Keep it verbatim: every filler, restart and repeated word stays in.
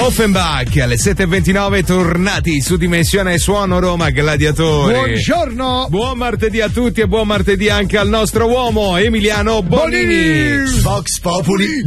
Offenbach alle sette e ventinove, tornati su Dimensione Suono Roma Gladiatori. Buongiorno. Buon martedì a tutti e buon martedì anche al nostro uomo Emiliano Bonini. Bonini. Vox Populi.